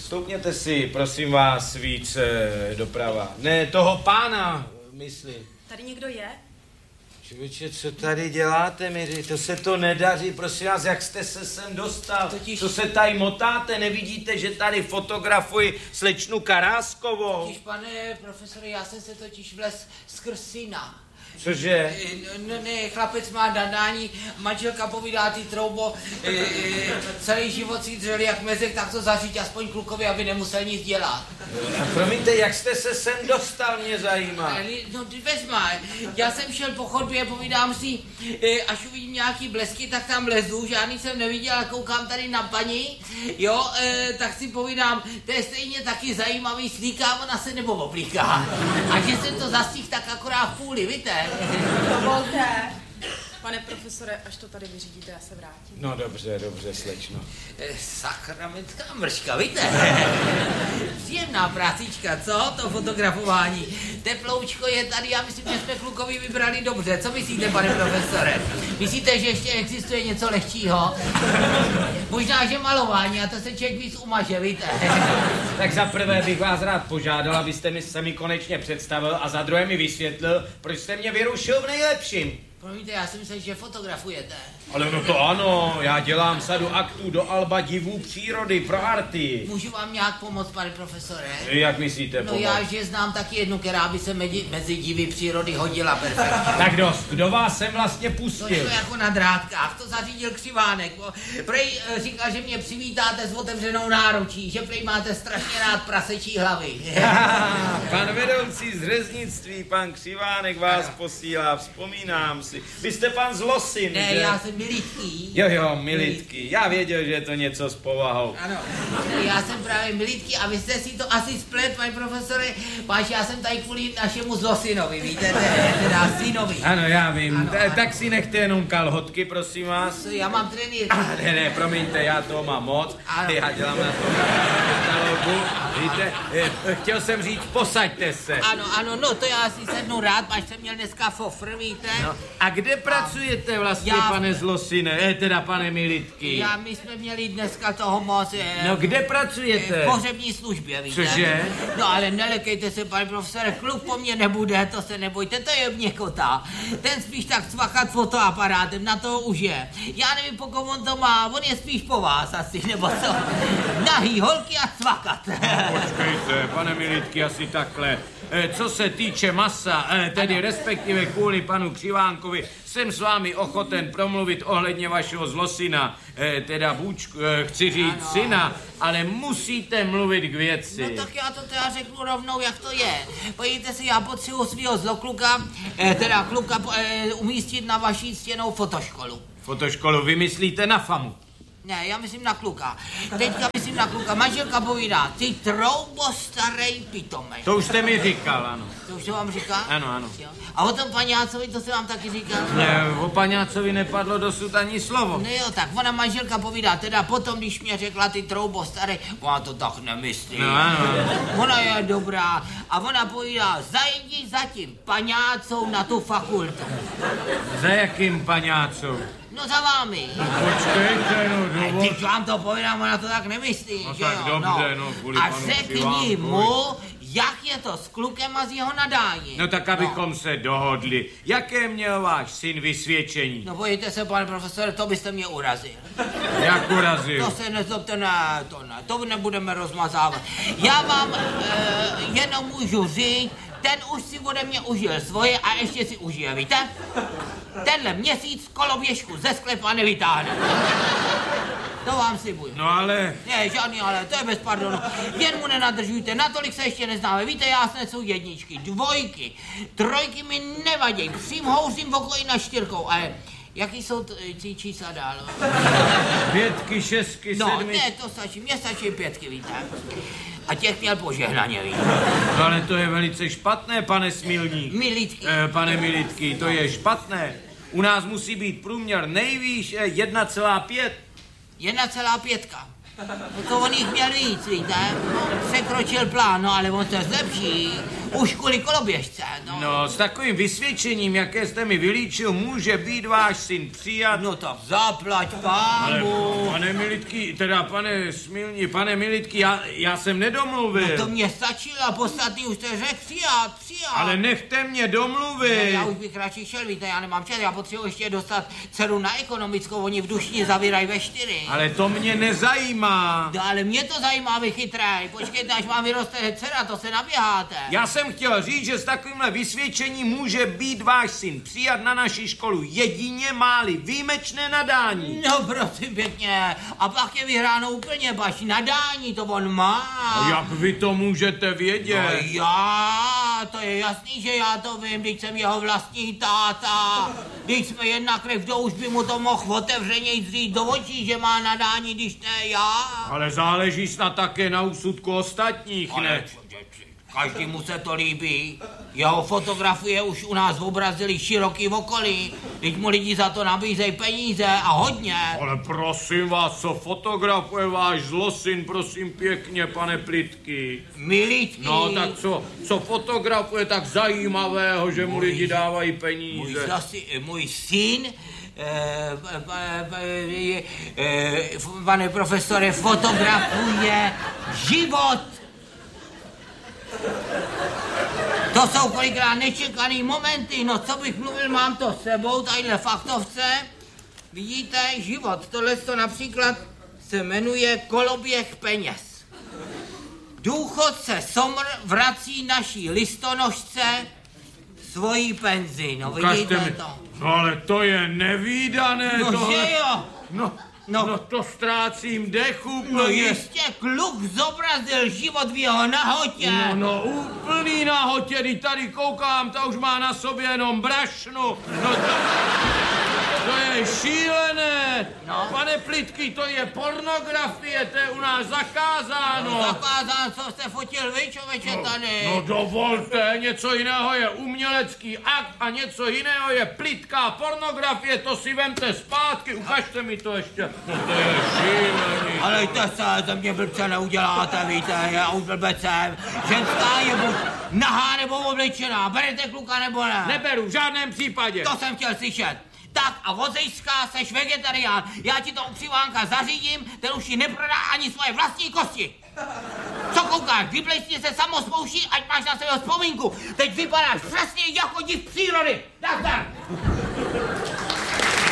Stoupněte si, prosím vás, víc doprava. Ne, toho pána, myslím. Tady někdo je? Člověče, co tady děláte, Miři? To se to nedaří, prosím vás, jak jste se sem dostal? Co se tady motáte? Nevidíte, že tady fotografuji slečnu Karáskovou? Totiž, pane profesore, já jsem se totiž vlez skrz syna. Cože? Ne, chlapec má nadání, manželka povídá ty troubo, celý život si dřeli jak mezek, tak to zaříď aspoň klukovi, aby nemusel nic dělat. A promiňte, jak jste se sem dostal, mě zajímá. No vezma, já jsem šel po chodbě, povídám si, až uvidím nějaký blesky, tak tam lezu, žádný jsem neviděl, a koukám tady na paní, jo, tak si povídám, to je stejně taky zajímavý, slíká ona se nebo oblíká. A že jsem to zastihl tak akorát v půli, víte? Dovolte. Pane profesore, až to tady vyřídíte, já se vrátím. No dobře, slečno. Sakramentská mrška, víte? Příjemná prácička, co? To fotografování. Teploučko je tady, já myslím, že jsme klukovi vybrali dobře. Co myslíte, pane profesore? Myslíte, že ještě existuje něco lehčího? Možná, že malování, a to se člověk víc umaže, víte? Tak za prvé bych vás rád požádal, abyste se mi konečně představil, a za druhé mi vysvětlil, proč jste mě vyrušil v nejlepším. Promiňte, já si myslím, že fotografujete. Ale no to ano, já dělám sadu aktů do alba divů přírody pro arty. Můžu vám nějak pomoct, pane profesore? Jak myslíte pomoct? No já, že znám taky jednu, která by se mezi divy přírody hodila perfektně. Tak dost, kdo vás sem vlastně pustil? To je jako na drátkách, to zařídil Křivánek. Prej říkal, že mě přivítáte s otevřenou náručí, že prej máte strašně rád prasečí hlavy. Pan vedoucí z řeznictví, pan Křivánek vás posílá, vzpomínám si. Vy jste pan Zlosin, ne, že? Já jsem Militky. Jo, Militky. Já věděl, že je to něco s povahou. Ano, já jsem právě Militky a vy jste si to asi splet, pane profesore, páč, já jsem tady kvůli našemu Zlosinovi, víte, teda synovi. Ano, já vím. Ano. Tak si nechte jenom kalhotky, prosím vás. Já mám trenýrku. Ne, promiňte, já toho mám moc. Ano. Já dělám na tom katalogu. Víte, chtěl jsem říct, posaďte se. Ano, no to já si sednu rád, páč jsem měl dneska fofr, víte. No, a kde pracujete vlastně, pane Zlosine, teda pane Militky? My jsme měli dneska toho moc. No kde pracujete? V pohřební službě, víte. Cože? No ale nelekejte se, pane profesore, kluk po mně nebude, to se nebojte, to je měkota. Ten spíš tak cvakat fotoaparátem, na to už je. Já nevím, pokud on to má, on je spíš po vás asi, nebo co? Nahý holky a cvakat. Počkejte, pane Militky, asi takhle. Co se týče masa, tedy respektive kvůli panu Křivánkovi, jsem s vámi ochoten promluvit ohledně vašeho Zlosina, teda chci říct syna, ale musíte mluvit k věci. No tak já to teda řeknu rovnou, jak to je. Pojďte si, já potřebuji svého zlokluka, teda kluka umístit na vaší stěnou fotoškolu. Fotoškolu vymyslíte na FAMu? Ne, já myslím na kluka. Teďka myslím na kluka. Manželka povídá, ty troubo starej pitomej. To už jste mi říkal, ano. To už to vám říká? Ano. A o tom paňácovi, to se vám taky říká? Ne, o paňácovi nepadlo dosud ani slovo. No jo, tak ona manželka povídá, teda potom, když mě řekla ty troubo starej, ona to tak nemyslí. No ano. Ona je dobrá. A ona povídá, zajdi za tím paňácou na tu fakultu. Za jakým paňácou? No za vámi. Počkejte, no Teď vám to povídám, ona to tak nemyslí, no, že tak jo? dobře, no kvůli a panu řekni Křivánkovi. mu, jak je to s klukem a s jeho nadáním. No tak abychom se dohodli. Jaké měl váš syn vysvědčení? No bojte se, pane profesore, to byste mě urazil. Jak urazil? To se nezlobte, ne, to nebudeme rozmazávat. Já vám jenom můžu říct, ten už si ode mě užil svoje a ještě si užije, víte? Tenhle měsíc koloběžku ze sklepa nevytáhne. To vám slibuju. No ale... Ne, žádný ale, to je bez pardonu. Jen mu nenadržujte, natolik se ještě neznáme. Víte, já snesu jedničky, dvojky, trojky mi nevadí. Přím houřím v okolí na čtyřkou, ale jaký jsou ty čísla dál? 5, 6, 7. No, ne, to stačí, mně stačí 5, víte. A těch měl požehnaně, víte. No, ale to je velice špatné, pane Smilník. Militky. Pane Militky, to je špatné. U nás musí být průměr nejvýš 1,5. 1,5. To on jich měl víc, víte? No, překročil plán, no ale on se zlepší. Už kvůli koloběžce, no. No, s takovým vysvědčením, jaké jste mi vylíčil, může být váš syn přijat. No tak zaplať pánu. Pane Militky, teda pane Smilní, pane Militky, já jsem nedomluvil. No to mě stačilo a podstatný už jste řekl přijat. Ale nechte mě domluvit. Ne, já už bych radši šel, víte, já nemám čas, já potřebuji ještě dostat dceru na ekonomickou, oni v Dušni zavírají ve 4. Ale to mě nezajímá. No, ale mě to zajímá, vy chytrej. Počkejte, až vám vyroste dcera, to se naběháte. Já jsem chtěl říct, že s takovýmhle vysvědčením může být váš syn přijat na naši školu jedině máli výjimečné nadání. No prosím pěkně, a pak je vyhráno úplně baš nadání, to on má. A jak vy to můžete vědět? No to je jasný, že já to vím, když jsem jeho vlastní táta. Když jsme jedna krev, to už by mu to mohl otevřeně říct do očí, že má nadání, když ne já. Ale záleží snad také na úsudku ostatních, Ale ne? každému se to líbí. Jeho fotografie už u nás obrazili široký okolí. Teď mu lidi za to nabízejí peníze a hodně. Ale prosím vás, co fotografuje váš zlosin, prosím pěkně, pane Plitky? Milítky. No tak co fotografuje tak zajímavého, že mu lidi dávají peníze? Můj syn, pane profesore, fotografuje život. To jsou kolikrát nečekaný momenty, no co bych mluvil, mám to s sebou, tadyhle faktovce. Vidíte, život, tohle to například se jmenuje koloběh peněz. Důchodce Somr vrací naší listonožce svoji penzi, no vidíte to. No ale to je nevídané, No tohle. že jo. No to ztrácím dech úplně. No jistě, kluk zobrazil život v jeho nahotě. No úplný nahotě, když tady koukám, ta už má na sobě jenom brašnu. No to je šílené. No. Pane Plitky, to je pornografie, to je u nás zakázáno. No, zakázán, co jste fotil vy, člověče, tady. No dovolte, něco jiného je umělecký akt a něco jiného je plitká pornografie, to si vemte zpátky, ukažte mi to ještě. No to je šílený. Ale to se ze mě blbce neuděláte, víte, já už blbec jsem. Ženská je buď nahá nebo oblečená, berete kluka nebo ne? Neberu, v žádném případě. To jsem chtěl slyšet. Tak a od zejska seš vegetarián. Já ti to u Křivánka zařídím, ten už ti neprodá ani svoje vlastní kosti. Co koukáš? Vyplejsni se samospouští, ať máš na sebe vzpomínku. Teď vypadáš přesně jako div přírody. Tak.